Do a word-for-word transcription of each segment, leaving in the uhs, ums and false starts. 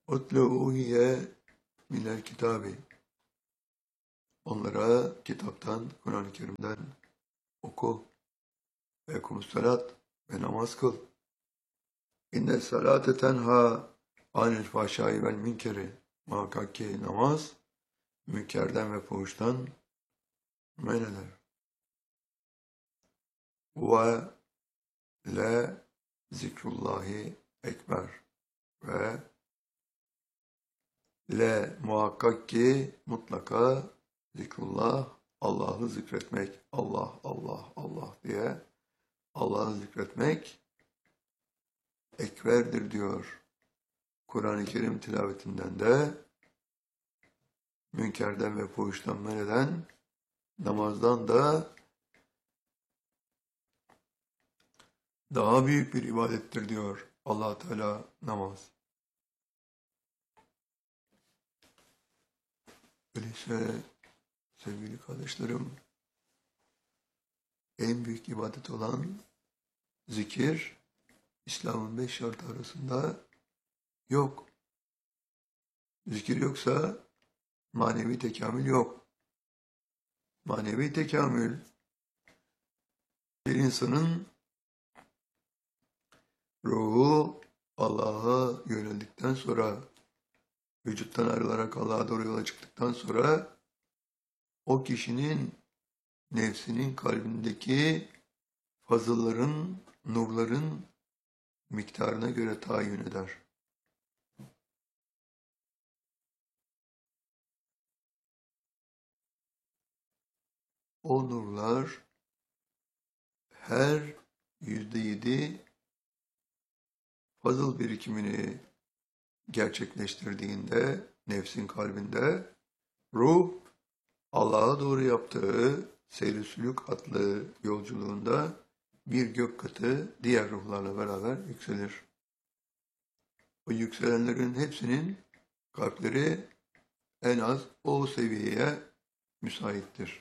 Utlu uhiye minel kitabi. Onlara kitaptan, Kur'an-ı Kerim'den oku. Ve kumussalat ve namaz kıl. İnne salate tenha anil fahşai vel münkeri. Muhakkak ki namaz münkerden ve fuhuştan men eder. Ve le zikrullahi ekber. Ve le muhakkak ki mutlaka zikrullah, Allah'ı zikretmek, Allah, Allah, Allah diye Allah'ı zikretmek ekberdir diyor. Kur'an-ı Kerim tilavetinden de münkerden ve fuhuştan men eden, namazdan da daha büyük bir ibadettir diyor Allah Teala namaz. Öyleyse sevgili kardeşlerim, en büyük ibadet olan zikir, İslam'ın beş şartı arasında yok. Zikir yoksa manevi tekamül yok. Manevi tekamül, bir insanın ruhu Allah'a yöneldikten sonra, vücuttan ayrılarak Allah'a doğru yola çıktıktan sonra, o kişinin nefsinin kalbindeki fazılların, nurların miktarına göre tayin eder. O nurlar her yüzde yedi fazıl birikimini gerçekleştirdiğinde nefsin kalbinde ruh Allah'a doğru yaptığı seyr-i sülûk adlı yolculuğunda bir gök katı diğer ruhlarla beraber yükselir. O yükselenlerin hepsinin kalpleri en az o seviyeye müsaittir.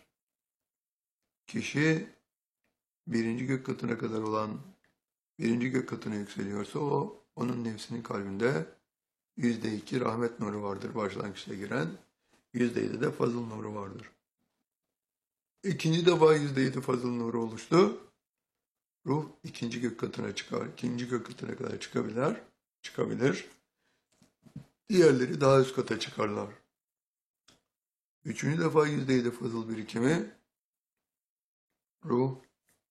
Kişi birinci gök katına kadar olan birinci gök katına yükseliyorsa o onun nefsinin kalbinde yüzde iki rahmet nuru vardır başlangıçta giren, yüzde yedi de fazıl nuru vardır. İkinci defa yüzde yedi fazıl nuru oluştu. Ruh ikinci gök katına çıkar, ikinci gök katına kadar çıkabilir, çıkabilir. Diğerleri daha üst kata çıkarlar. Üçüncü defa yüzde yedi fazıl birikimi, ruh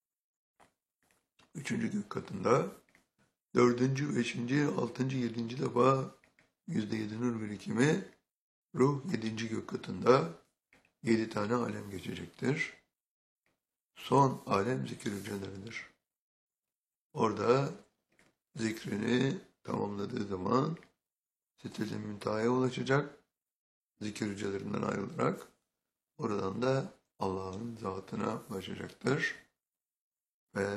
üçüncü gök katında, dördüncü, beşinci, altıncı, yedinci defa yüzde yedi nur birikimi, ruh yedinci gök katında, yedi tane alem geçecektir. Son alem zikir hücreleridir. Orada zikrini tamamladığı zaman sitte-i müntehaya ulaşacak, zikir hücrelerinden ayrılarak oradan da Allah'ın zatına ulaşacaktır. Ve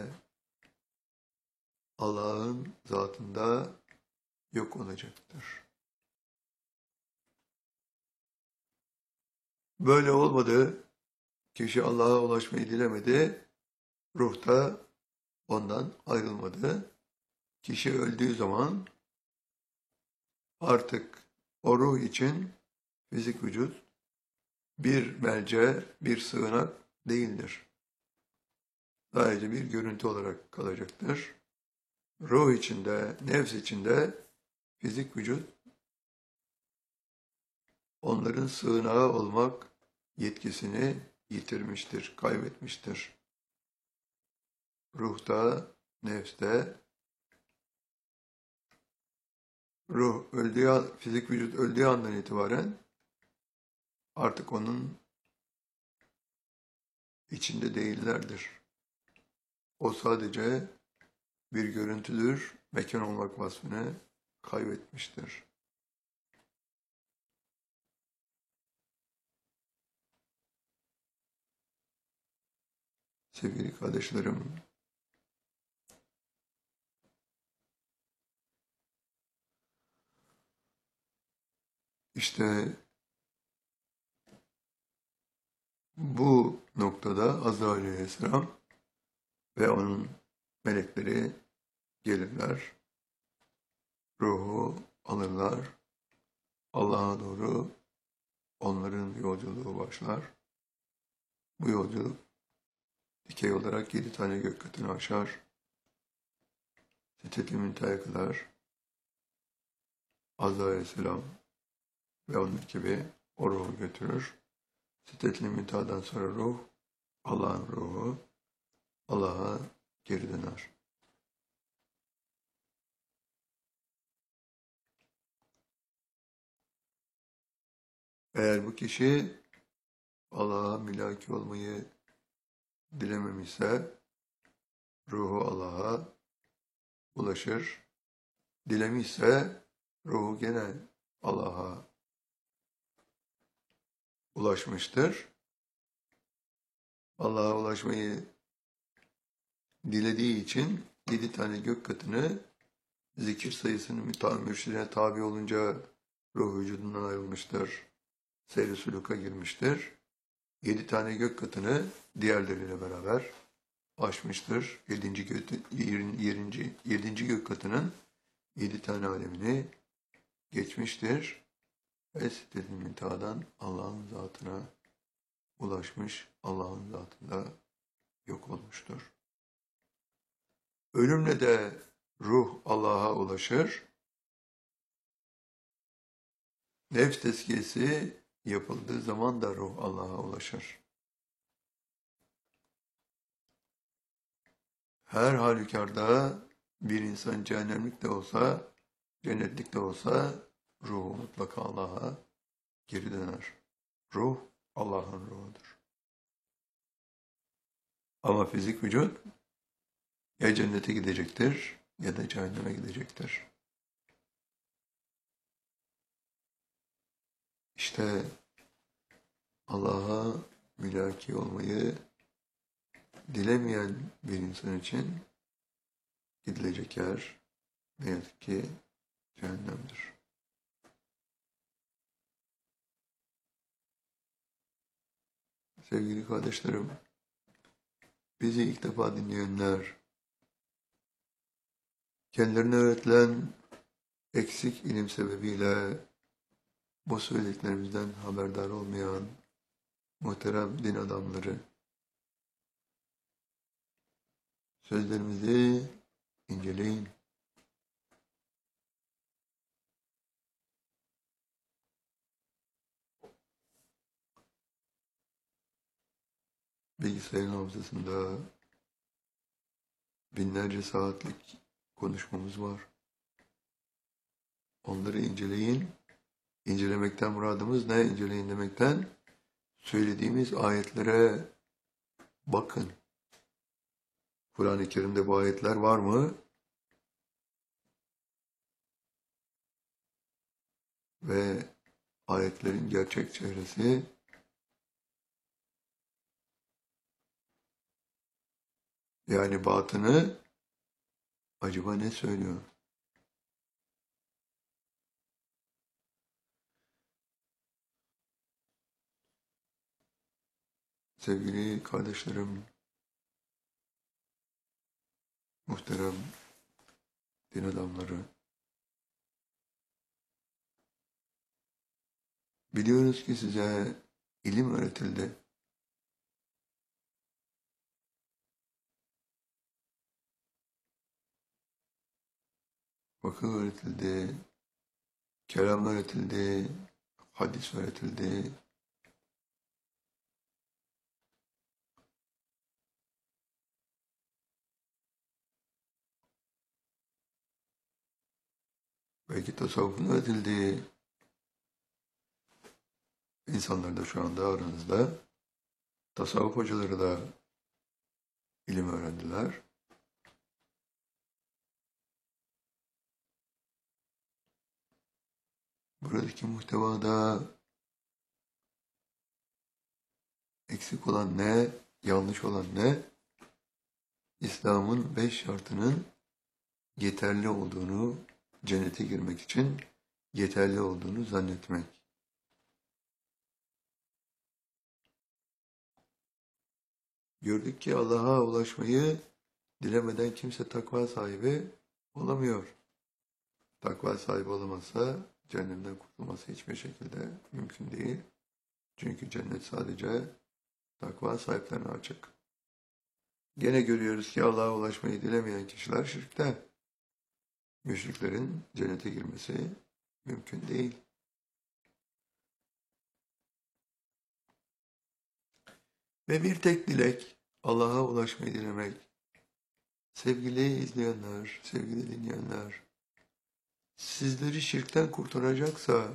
Allah'ın zatında yok olacaktır. Böyle olmadı, kişi Allah'a ulaşmayı dilemedi, ruh da ondan ayrılmadı. Kişi öldüğü zaman artık o ruh için fizik vücut bir melce, bir sığınak değildir. Sadece bir görüntü olarak kalacaktır. Ruh içinde, nefs içinde fizik vücut onların sığınağı olmak yetkisini yitirmiştir, kaybetmiştir. Ruhta, nefste, ruh öldüğü, fizik vücut öldüğü andan itibaren artık onun içinde değillerdir. O sadece bir görüntüdür, mekan olmak vasfını kaybetmiştir. Sevgili kardeşlerim, işte bu noktada Azrail Aleyhisselam ve onun melekleri gelirler, ruhu alırlar, Allah'a doğru onların yolculuğu başlar. Bu yolculuk dikey olarak yedi tane gök katını aşar. Sidret-i Münteha'ya kadar Azrail Aleyhisselam ve onun gibi o ruhu götürür. Sidret-i Münteha'dan sonra ruh, Allah'ın ruhu, Allah'a geri döner. Eğer bu kişi Allah'a mülaki olmayı dilememişse, ruhu Allah'a ulaşır. Dilemişse, ruhu gene Allah'a ulaşmıştır. Allah'a ulaşmayı dilediği için yedi tane gök katını zikir sayısının mürşidine tabi olunca ruh vücudundan ayrılmıştır. Seyr-i suluka girmiştir. Yedi tane gök katını diğerleriyle beraber aşmıştır. Yedinci, gök, yedinci, yedinci gök katının yedi tane alemini geçmiştir. Ve Sidret-i Münteha'dan Allah'ın zatına ulaşmış, Allah'ın zatında yok olmuştur. Ölümle de ruh Allah'a ulaşır. Nefs tezkiyesi yapıldığı zaman da ruh Allah'a ulaşır. Her halükarda bir insan cehennemlik de olsa, cennetlik de olsa ruhu mutlaka Allah'a geri döner. Ruh Allah'ın ruhudur. Ama fizik vücut ya cennete gidecektir ya da cehenneme gidecektir. İşte Allah'a mülaki olmayı dilemeyen bir insan için gidilecek yer ne yazık ki cehennemdir. Sevgili kardeşlerim, bizi ilk defa dinleyenler, kendilerine öğretilen eksik ilim sebebiyle bu söylediklerimizden haberdar olmayan muhterem din adamları, sözlerimizi inceleyin. Bilgisayarın hafızasında binlerce saatlik konuşmamız var. Onları inceleyin. İncelemekten muradımız ne? İnceleyin demekten söylediğimiz ayetlere bakın. Kur'an-ı Kerim'de bu ayetler var mı? Ve ayetlerin gerçek çehresi yani batını acaba ne söylüyor? Sevgili kardeşlerim, muhterem din adamları, biliyoruz ki size ilim öğretildi. Fıkıh öğretildi, kelam öğretildi, hadis öğretildi. Belki tasavvufun öğretildiği insanlar da şu anda aranızda. Tasavvuf hocaları da ilim öğrendiler. Buradaki muhtevada eksik olan ne, yanlış olan ne? İslam'ın beş şartının yeterli olduğunu, cennete girmek için yeterli olduğunu zannetmek. Gördük ki Allah'a ulaşmayı dilemeden kimse takva sahibi olamıyor. Takva sahibi olamazsa cehennemden kurtulması hiçbir şekilde mümkün değil. Çünkü cennet sadece takva sahiplerine açık. Gene görüyoruz ki Allah'a ulaşmayı dilemeyen kişiler şirkte. Müşriklerin cennete girmesi mümkün değil. Ve bir tek dilek Allah'a ulaşmayı dilemek. Sevgili izleyenler, sevgili dinleyenler, sizleri şirkten kurtaracaksa,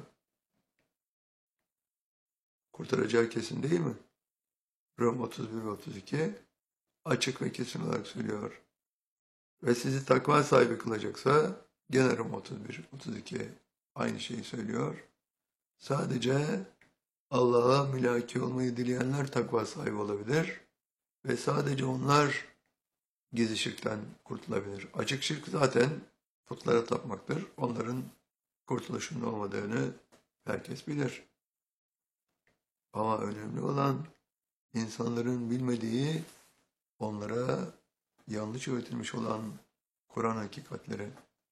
kurtaracağı kesin değil mi? Rum otuz bir ve otuz iki açık ve kesin olarak söylüyor. Ve sizi takva sahibi kılacaksa, gene Rum otuz bir otuz iki aynı şeyi söylüyor. Sadece Allah'a mülaki olmayı dileyenler takva sahibi olabilir ve sadece onlar gizli şirkten kurtulabilir. Açık şirk zaten putlara tapmaktır. Onların kurtuluşunda olmadığını herkes bilir. Ama önemli olan insanların bilmediği, onlara yanlış öğretilmiş olan Kur'an hakikatleri.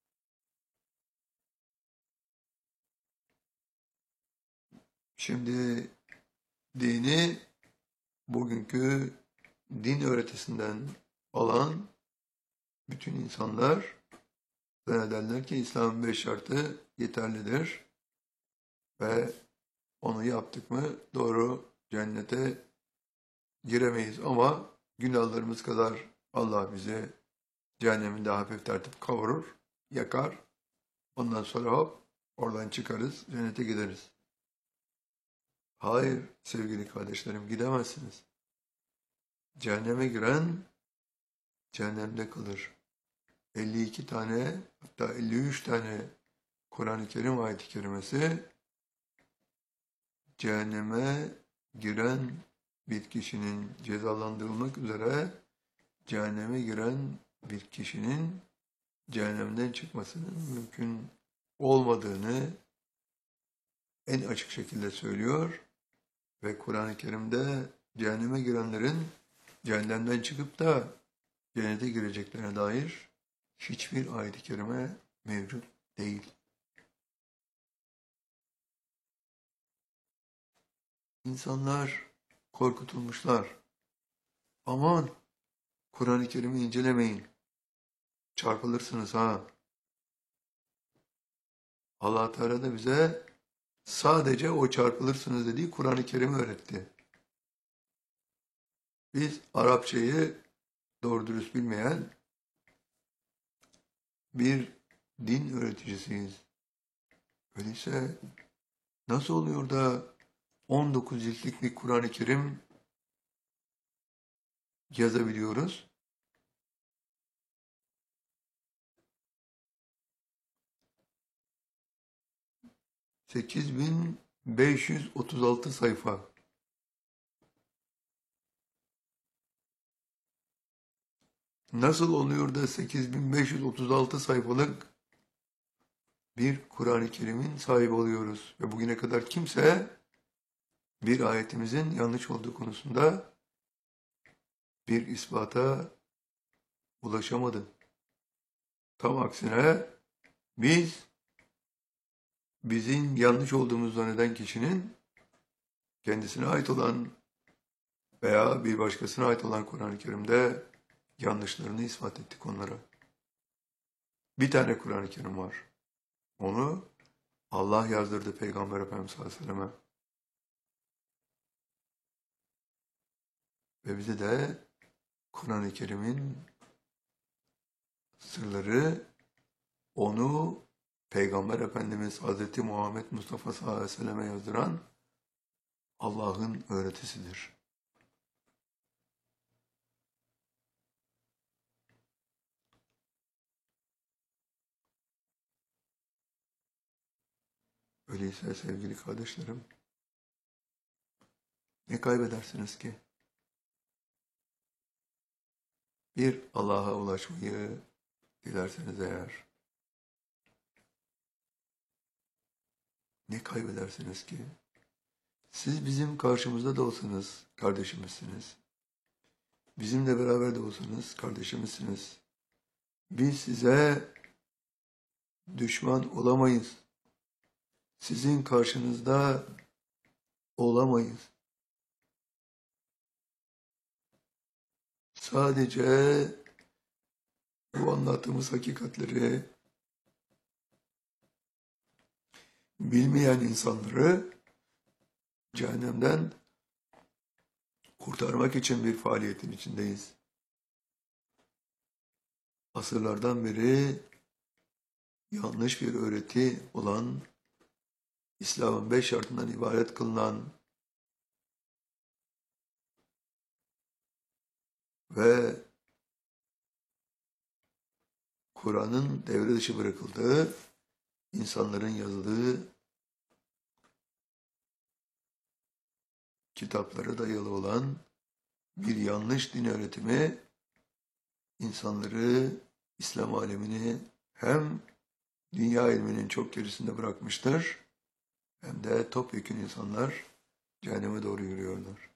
Şimdi dini bugünkü din öğretisinden alan bütün insanlar zannederler ki İslam'ın beş şartı yeterlidir ve onu yaptık mı doğru cennete giremeyiz ama günahlarımız kadar Allah bizi cehenneminde hafif tertip kavurur, yakar. Ondan sonra hop oradan çıkarız, cennete gideriz. Hayır sevgili kardeşlerim, gidemezsiniz. Cehenneme giren cehennemde kalır. elli iki tane hatta elli üç tane Kur'an-ı Kerim ayet-i kerimesi cehenneme giren bir kişinin cezalandırılmak üzere cehenneme giren bir kişinin cehennemden çıkmasının mümkün olmadığını en açık şekilde söylüyor ve Kur'an-ı Kerim'de cehenneme girenlerin cehennemden çıkıp da cennete gireceklerine dair hiçbir ayet-i kerime mevcut değil. İnsanlar korkutulmuşlar. Aman Kur'an-ı Kerim'i incelemeyin. Çarpılırsınız ha. Allah Teala da bize sadece o çarpılırsınız dediği Kur'an-ı Kerim'i öğretti. Biz Arapçayı doğru dürüst bilmeyen bir din öğreticisiyiz. Öyleyse nasıl oluyor da on dokuz ciltlik bir Kur'an-ı Kerim yazabiliyoruz? sekiz bin beş yüz otuz altı sayfa. Nasıl oluyor da sekiz bin beş yüz otuz altı sayfalık bir Kur'an-ı Kerim'in sahibi oluyoruz? Ve bugüne kadar kimse bir ayetimizin yanlış olduğu konusunda bir ispata ulaşamadı. Tam aksine biz bizim yanlış olduğumuzu zanneden kişinin kendisine ait olan veya bir başkasına ait olan Kur'an-ı Kerim'de yanlışlarını ispat ettik onlara. Bir tane Kur'an-ı Kerim var. Onu Allah yazdırdı Peygamber Efendimiz sallallahu aleyhi ve selleme. Ve bize de Kur'an-ı Kerim'in sırları onu Peygamber Efendimiz Hazreti Muhammed Mustafa sallallahu aleyhi ve selleme yazdıran Allah'ın öğretisidir. Öyleyse sevgili kardeşlerim, ne kaybedersiniz ki? Bir, Allah'a ulaşmayı dilerseniz eğer, ne kaybedersiniz ki? Siz bizim karşımızda da olsanız kardeşimizsiniz. Bizimle beraber de olsanız kardeşimizsiniz. Biz size düşman olamayız. sizin karşınızda olamayız. Sadece bu anlattığımız hakikatleri bilmeyen insanları cehennemden kurtarmak için bir faaliyetin içindeyiz. Asırlardan beri yanlış bir öğreti olan, İslam'ın beş şartından ibaret kılınan ve Kur'an'ın devre dışı bırakıldığı, insanların yazdığı kitaplara dayalı olan bir yanlış din öğretimi insanları, İslam alemini hem dünya ilminin çok gerisinde bırakmıştır hem de topyekün insanlar cehenneme doğru yürüyorlar.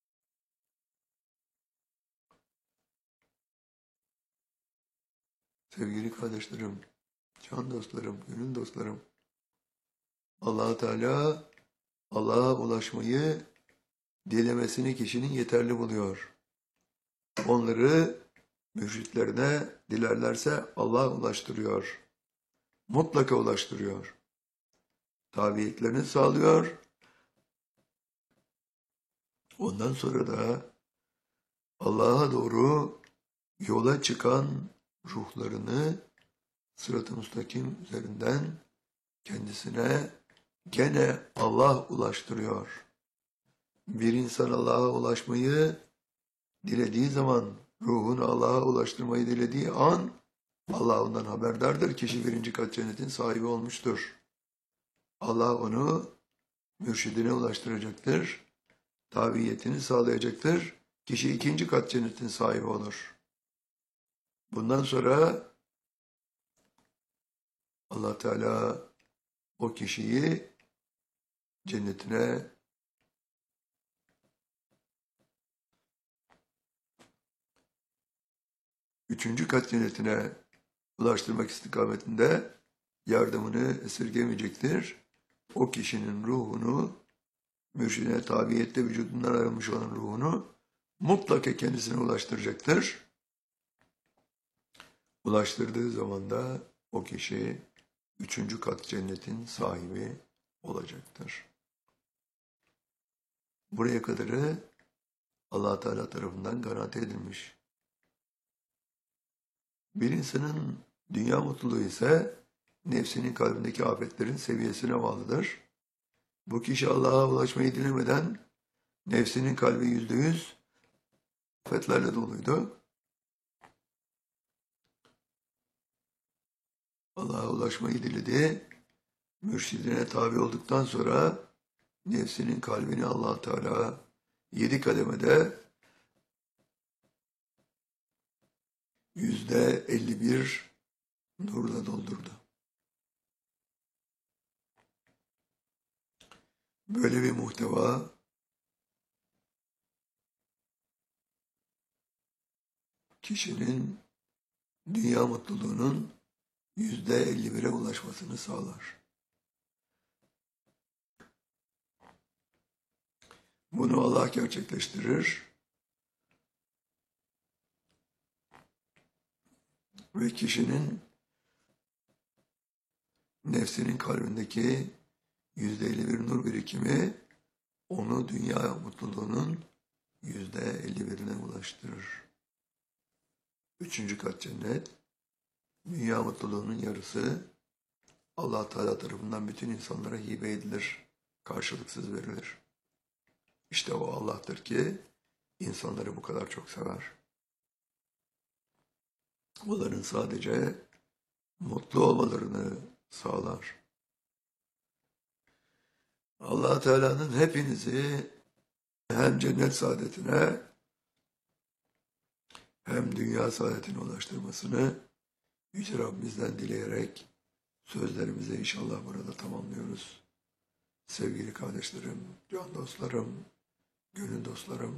Sevgili kardeşlerim, can dostlarım, gönül dostlarım, Allah Teala Allah'a ulaşmayı dilemesini kişinin yeterli buluyor. Onları mürşitlerine dilerlerse Allah'a ulaştırıyor. Mutlaka ulaştırıyor. Tabiiyetlerini sağlıyor. Ondan sonra da Allah'a doğru yola çıkan ruhlarını sırat-ı müstakim üzerinden kendisine gene Allah ulaştırıyor. Bir insan Allah'a ulaşmayı dilediği zaman, ruhunu Allah'a ulaştırmayı dilediği an Allah ondan haberdardır. Kişi birinci kat cennetin sahibi olmuştur. Allah onu mürşidine ulaştıracaktır. Tabiyetini sağlayacaktır. Kişi ikinci kat cennetin sahibi olur. Bundan sonra Allah Teala o kişiyi cennetine üçüncü kat cennetine ulaştırmak istikametinde yardımını esirgemeyecektir. O kişinin ruhunu, mürşidine tabiyette vücudundan ayrılmış olan ruhunu mutlaka kendisine ulaştıracaktır. Ulaştırdığı zaman da o kişi üçüncü kat cennetin sahibi olacaktır. Buraya kadarı Allah Teala tarafından garanti edilmiş. Bir insanın dünya mutluluğu ise nefsinin kalbindeki afetlerin seviyesine bağlıdır. Bu kişi Allah'a ulaşmayı dilemeden nefsinin kalbi yüzde yüz afetlerle doluydu. Allah'a ulaşmayı diledi. Mürşidine tabi olduktan sonra nefsinin kalbini Allah Teala yedi kademede yüzde elli bir nurla doldurdu. Böyle bir muhteva kişinin dünya mutluluğunun yüzde elli bire ulaşmasını sağlar. Bunu Allah gerçekleştirir ve kişinin nefsinin kalbindeki yüzde elli bir nur birikimi onu dünya mutluluğunun yüzde elli birine ulaştırır. Üçüncü kat cennet, dünya mutluluğunun yarısı Allah Teala tarafından bütün insanlara hibe edilir, karşılıksız verilir. İşte o Allah'tır ki insanları bu kadar çok sever. Onların sadece mutlu olmalarını sağlar. Allah Teala'nın hepinizi hem cennet saadetine hem dünya saadetine ulaştırmasını Yüce Rabbimizden dileyerek sözlerimizi inşallah burada tamamlıyoruz. Sevgili kardeşlerim, can dostlarım, gönül dostlarım,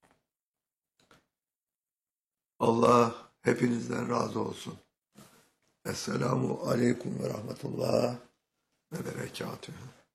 Allah hepinizden razı olsun. Esselamu aleyküm ve rahmetullah ve berekatühü.